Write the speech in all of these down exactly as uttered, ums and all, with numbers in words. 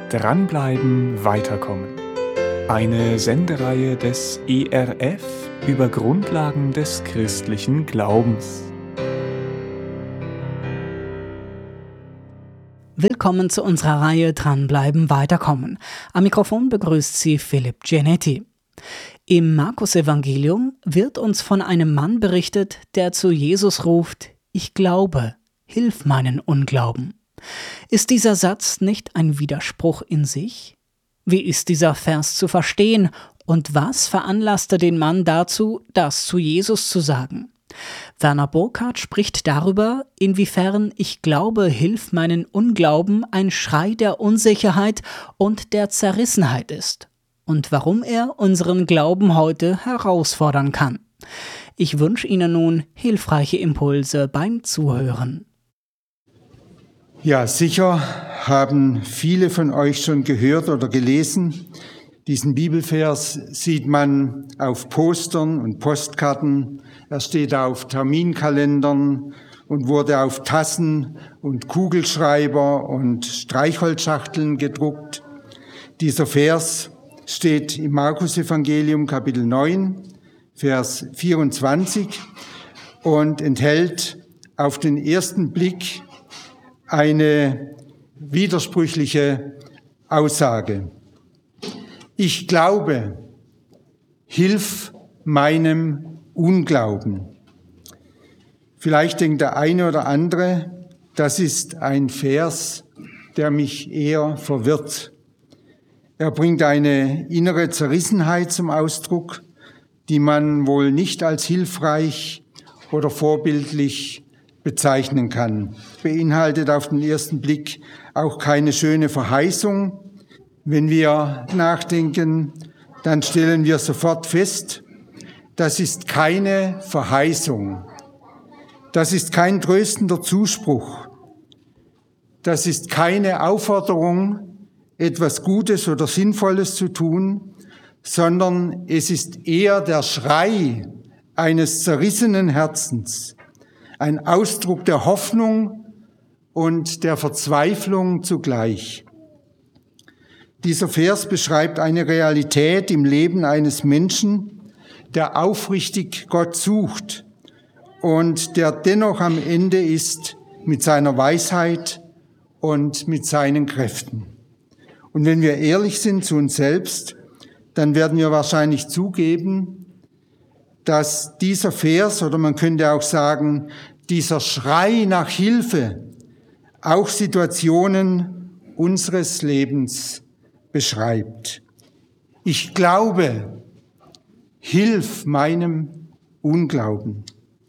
Dranbleiben, weiterkommen. Eine Sendereihe des E R F über Grundlagen des christlichen Glaubens. Willkommen zu unserer Reihe Dranbleiben, weiterkommen. Am Mikrofon begrüßt Sie Philipp Gianetti. Im Markus-Evangelium wird uns von einem Mann berichtet, der zu Jesus ruft: Ich glaube, hilf meinen Unglauben. Ist dieser Satz nicht ein Widerspruch in sich? Wie ist dieser Vers zu verstehen und was veranlasste den Mann dazu, das zu Jesus zu sagen? Werner Burkhardt spricht darüber, inwiefern Ich glaube, hilf meinen Unglauben ein Schrei der Unsicherheit und der Zerrissenheit ist und warum er unseren Glauben heute herausfordern kann. Ich wünsche Ihnen nun hilfreiche Impulse beim Zuhören. Ja, sicher haben viele von euch schon gehört oder gelesen. Diesen Bibelvers sieht man auf Postern und Postkarten. Er steht auf Terminkalendern und wurde auf Tassen und Kugelschreiber und Streichholzschachteln gedruckt. Dieser Vers steht im Markus-Evangelium Kapitel neun, Vers vierundzwanzig und enthält auf den ersten Blick eine widersprüchliche Aussage. Ich glaube, hilf meinem Unglauben. Vielleicht denkt der eine oder andere, das ist ein Vers, der mich eher verwirrt. Er bringt eine innere Zerrissenheit zum Ausdruck, die man wohl nicht als hilfreich oder vorbildlich bezeichnen kann. Beinhaltet auf den ersten Blick auch keine schöne Verheißung. Wenn wir nachdenken, dann stellen wir sofort fest, das ist keine Verheißung. Das ist kein tröstender Zuspruch. Das ist keine Aufforderung, etwas Gutes oder Sinnvolles zu tun, sondern es ist eher der Schrei eines zerrissenen Herzens. Ein Ausdruck der Hoffnung und der Verzweiflung zugleich. Dieser Vers beschreibt eine Realität im Leben eines Menschen, der aufrichtig Gott sucht und der dennoch am Ende ist mit seiner Weisheit und mit seinen Kräften. Und wenn wir ehrlich sind zu uns selbst, dann werden wir wahrscheinlich zugeben, dass dieser Vers, oder man könnte auch sagen, dieser Schrei nach Hilfe auch Situationen unseres Lebens beschreibt. Ich glaube, hilf meinem Unglauben.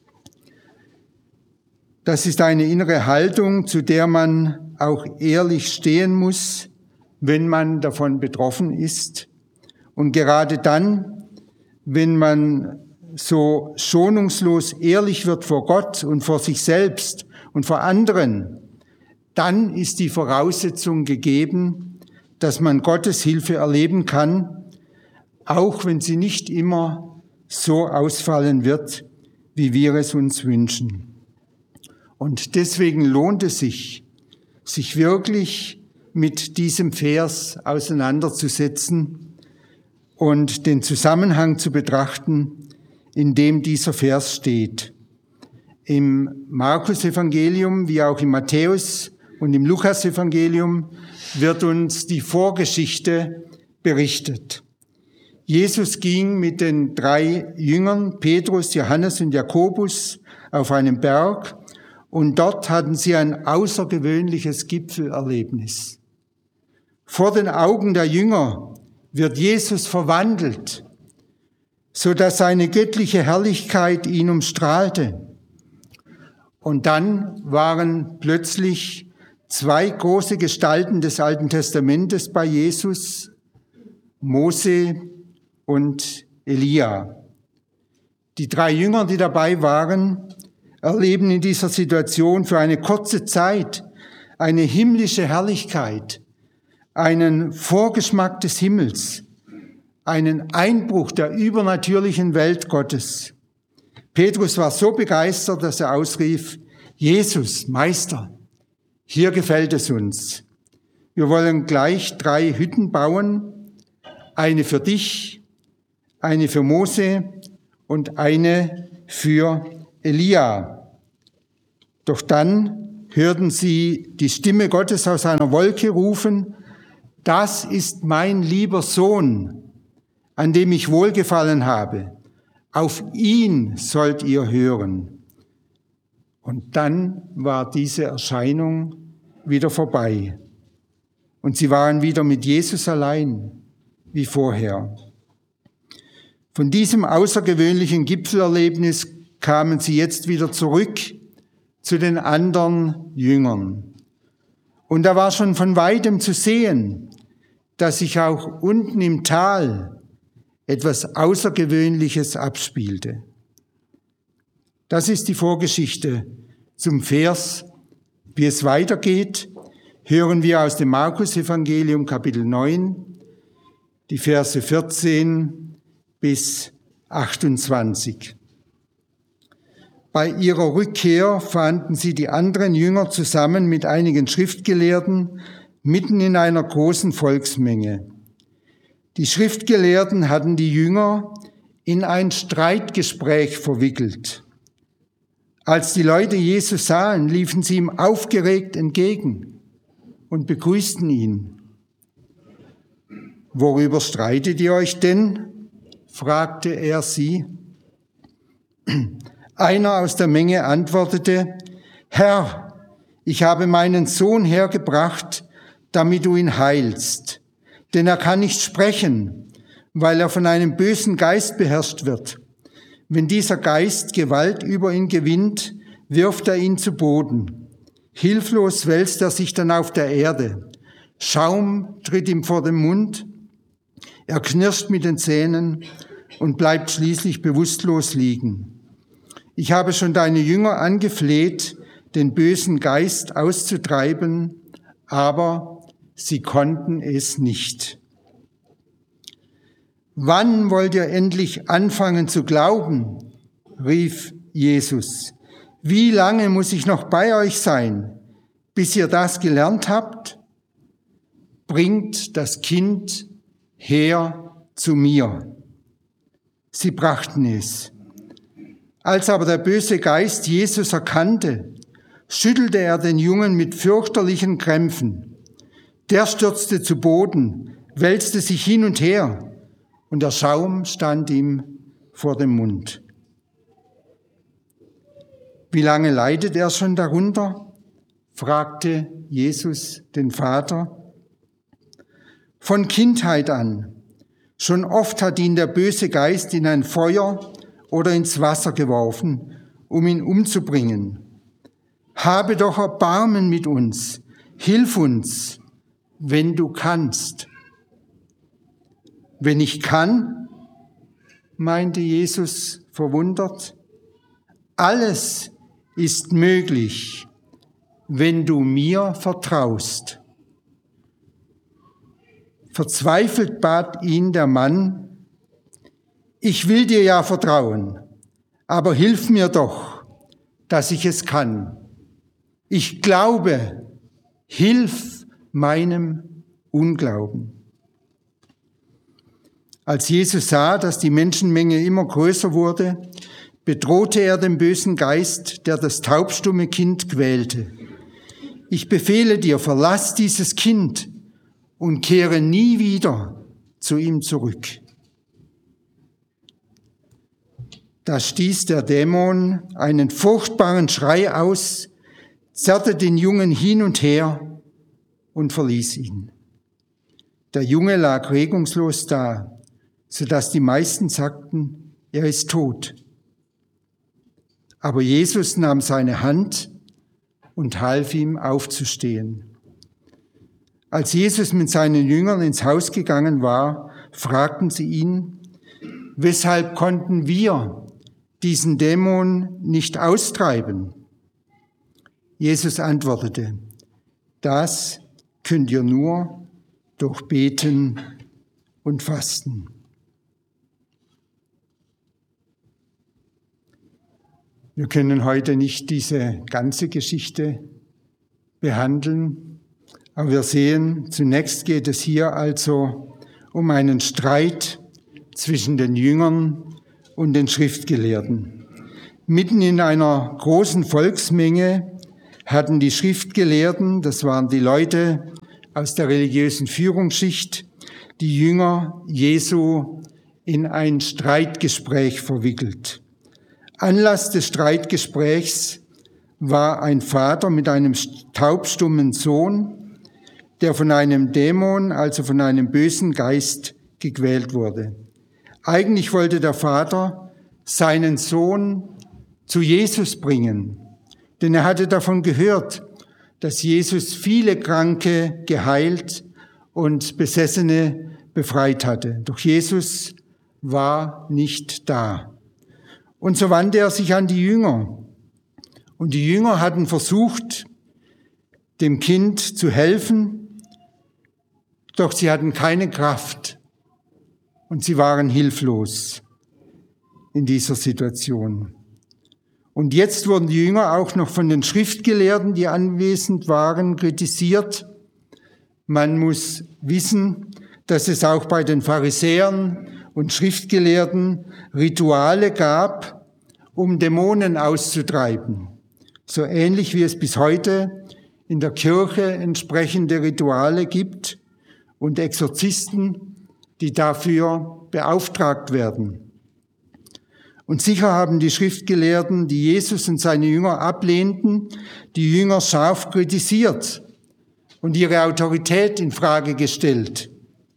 Das ist eine innere Haltung, zu der man auch ehrlich stehen muss, wenn man davon betroffen ist. Und gerade dann, wenn man so schonungslos ehrlich wird vor Gott und vor sich selbst und vor anderen, dann ist die Voraussetzung gegeben, dass man Gottes Hilfe erleben kann, auch wenn sie nicht immer so ausfallen wird, wie wir es uns wünschen. Und deswegen lohnt es sich, sich wirklich mit diesem Vers auseinanderzusetzen und den Zusammenhang zu betrachten, in dem dieser Vers steht. Im Markus-Evangelium wie auch im Matthäus- und im Lukas-Evangelium wird uns die Vorgeschichte berichtet. Jesus ging mit den drei Jüngern, Petrus, Johannes und Jakobus, auf einen Berg und dort hatten sie ein außergewöhnliches Gipfelerlebnis. Vor den Augen der Jünger wird Jesus verwandelt, so dass seine göttliche Herrlichkeit ihn umstrahlte. Und dann waren plötzlich zwei große Gestalten des Alten Testamentes bei Jesus, Mose und Elia. Die drei Jünger, die dabei waren, erleben in dieser Situation für eine kurze Zeit eine himmlische Herrlichkeit, einen Vorgeschmack des Himmels, einen Einbruch der übernatürlichen Welt Gottes. Petrus war so begeistert, dass er ausrief: Jesus, Meister, hier gefällt es uns. wir wollen gleich drei Hütten bauen, eine für dich, eine für Mose und eine für Elia. Doch dann hörten sie die Stimme Gottes aus einer Wolke rufen: Das ist mein lieber Sohn, an dem ich wohlgefallen habe. Auf ihn sollt ihr hören. Und dann war diese Erscheinung wieder vorbei. Und sie waren wieder mit Jesus allein, wie vorher. Von diesem außergewöhnlichen Gipfelerlebnis kamen sie jetzt wieder zurück zu den anderen Jüngern. Und da war schon von weitem zu sehen, dass sich auch unten im Tal etwas Außergewöhnliches abspielte. Das ist die Vorgeschichte zum Vers. Wie es weitergeht, hören wir aus dem Markus-Evangelium Kapitel neun, die Verse vierzehn bis achtundzwanzig. Bei ihrer Rückkehr fanden sie die anderen Jünger zusammen mit einigen Schriftgelehrten mitten in einer großen Volksmenge. Die Schriftgelehrten hatten die Jünger in ein Streitgespräch verwickelt. Als die Leute Jesus sahen, liefen sie ihm aufgeregt entgegen und begrüßten ihn. »Worüber streitet ihr euch denn?« fragte er sie. Einer aus der Menge antwortete: »Herr, ich habe meinen Sohn hergebracht, damit du ihn heilst. Denn er kann nicht sprechen, weil er von einem bösen Geist beherrscht wird. Wenn dieser Geist Gewalt über ihn gewinnt, wirft er ihn zu Boden. Hilflos wälzt er sich dann auf der Erde. Schaum tritt ihm vor den Mund. Er knirscht mit den Zähnen und bleibt schließlich bewusstlos liegen. Ich habe schon deine Jünger angefleht, den bösen Geist auszutreiben, aber sie konnten es nicht.« »Wann wollt ihr endlich anfangen zu glauben?« rief Jesus. »Wie lange muss ich noch bei euch sein, bis ihr das gelernt habt? Bringt das Kind her zu mir.« Sie brachten es. Als aber der böse Geist Jesus erkannte, schüttelte er den Jungen mit fürchterlichen Krämpfen. Der stürzte zu Boden, wälzte sich hin und her, und der Schaum stand ihm vor dem Mund. »Wie lange leidet er schon darunter?« fragte Jesus den Vater. »Von Kindheit an. Schon oft hat ihn der böse Geist in ein Feuer oder ins Wasser geworfen, um ihn umzubringen. Habe doch Erbarmen mit uns, hilf uns, wenn du kannst.« »Wenn ich kann?«, meinte Jesus verwundert. »Alles ist möglich, wenn du mir vertraust.« Verzweifelt bat ihn der Mann: »Ich will dir ja vertrauen, aber hilf mir doch, dass ich es kann. Ich glaube, hilf meinem Unglauben.« Als Jesus sah, dass die Menschenmenge immer größer wurde, bedrohte er den bösen Geist, der das taubstumme Kind quälte. »Ich befehle dir, verlass dieses Kind und kehre nie wieder zu ihm zurück.« Da stieß der Dämon einen furchtbaren Schrei aus, zerrte den Jungen hin und her und verließ ihn. Der Junge lag regungslos da, sodass die meisten sagten, er ist tot. Aber Jesus nahm seine Hand und half ihm aufzustehen. Als Jesus mit seinen Jüngern ins Haus gegangen war, fragten sie ihn: »Weshalb konnten wir diesen Dämon nicht austreiben?« Jesus antwortete: »Das könnt ihr nur durch Beten und Fasten.« Wir können heute nicht diese ganze Geschichte behandeln, Aber wir sehen, zunächst geht es hier also um einen Streit zwischen den Jüngern und den Schriftgelehrten. Mitten in einer großen Volksmenge hatten die Schriftgelehrten, das waren die Leute aus der religiösen Führungsschicht, die Jünger Jesu in ein Streitgespräch verwickelt. Anlass des Streitgesprächs war ein Vater mit einem taubstummen Sohn, der von einem Dämon, also von einem bösen Geist, gequält wurde. Eigentlich wollte der Vater seinen Sohn zu Jesus bringen, denn er hatte davon gehört, dass Jesus viele Kranke geheilt und Besessene befreit hatte. Doch Jesus war nicht da. Und so wandte er sich an die Jünger. Und die Jünger hatten versucht, dem Kind zu helfen, doch sie hatten keine Kraft und sie waren hilflos in dieser Situation. Und jetzt wurden die Jünger auch noch von den Schriftgelehrten, die anwesend waren, kritisiert. Man muss wissen, dass es auch bei den Pharisäern und Schriftgelehrten Rituale gab, um Dämonen auszutreiben. So ähnlich wie es bis heute in der Kirche entsprechende Rituale gibt und Exorzisten, die dafür beauftragt werden. Und sicher haben die Schriftgelehrten, die Jesus und seine Jünger ablehnten, die Jünger scharf kritisiert und ihre Autorität in Frage gestellt.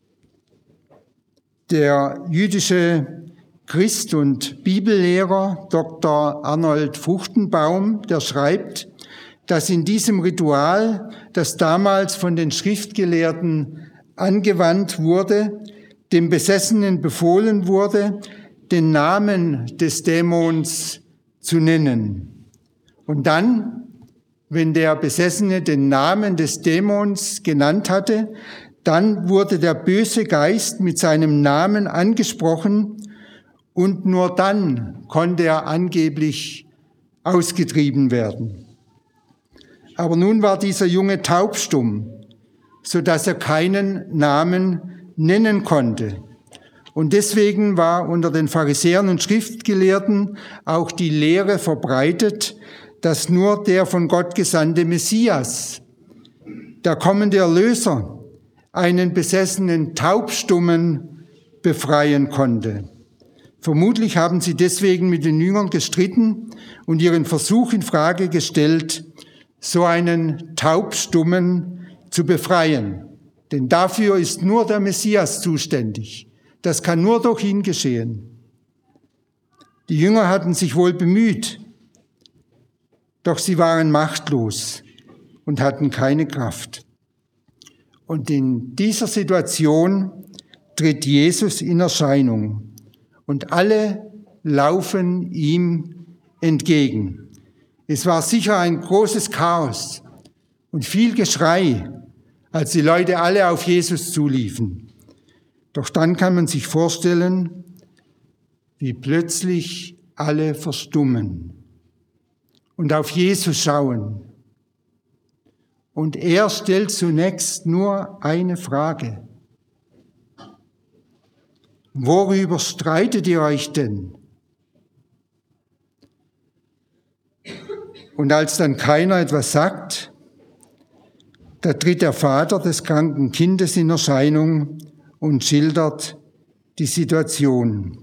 Der jüdische Christ und Bibellehrer Doktor Arnold Fruchtenbaum, der schreibt, dass in diesem Ritual, das damals von den Schriftgelehrten angewandt wurde, dem Besessenen befohlen wurde, den Namen des Dämons zu nennen. Und dann, wenn der Besessene den Namen des Dämons genannt hatte, dann wurde der böse Geist mit seinem Namen angesprochen und nur dann konnte er angeblich ausgetrieben werden. Aber nun war dieser Junge taubstumm, so dass er keinen Namen nennen konnte. Und deswegen war unter den Pharisäern und Schriftgelehrten auch die Lehre verbreitet, dass nur der von Gott gesandte Messias, der kommende Erlöser, einen besessenen Taubstummen befreien konnte. Vermutlich haben sie deswegen mit den Jüngern gestritten und ihren Versuch in Frage gestellt, so einen Taubstummen zu befreien. Denn dafür ist nur der Messias zuständig. Das kann nur durch ihn geschehen. Die Jünger hatten sich wohl bemüht, doch sie waren machtlos und hatten keine Kraft. Und in dieser Situation tritt Jesus in Erscheinung und alle laufen ihm entgegen. Es war sicher ein großes Chaos und viel Geschrei, als die Leute alle auf Jesus zuliefen. Doch dann kann man sich vorstellen, wie plötzlich alle verstummen und auf Jesus schauen. Und er stellt zunächst nur eine Frage. Worüber streitet ihr euch denn? Und als dann keiner etwas sagt, da tritt der Vater des kranken Kindes in Erscheinung und schildert die Situation.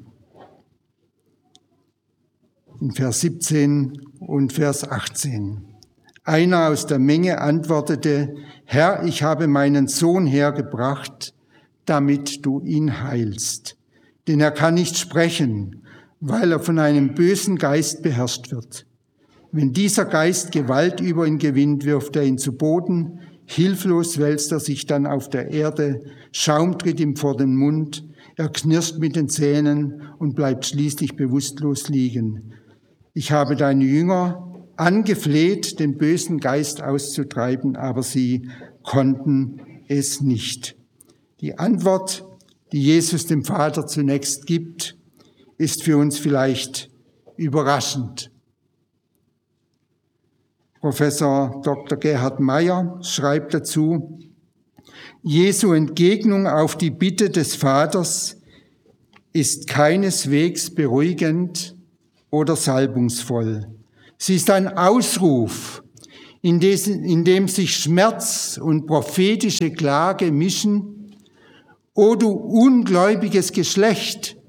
In Vers siebzehn und Vers achtzehn. Einer aus der Menge antwortete, Herr, ich habe meinen Sohn hergebracht, damit du ihn heilst. Denn er kann nicht sprechen, weil er von einem bösen Geist beherrscht wird. Wenn dieser Geist Gewalt über ihn gewinnt, wirft er ihn zu Boden. Hilflos wälzt er sich dann auf der Erde, Schaum tritt ihm vor den Mund, er knirscht mit den Zähnen und bleibt schließlich bewusstlos liegen. Ich habe deine Jünger angefleht, den bösen Geist auszutreiben, aber sie konnten es nicht. Die Antwort, die Jesus dem Vater zunächst gibt, ist für uns vielleicht überraschend. Professor Doktor Gerhard Meyer schreibt dazu: Jesu Entgegnung auf die Bitte des Vaters ist keineswegs beruhigend oder salbungsvoll. Sie ist ein Ausruf, in dem, in dem sich Schmerz und prophetische Klage mischen. O du ungläubiges Geschlecht,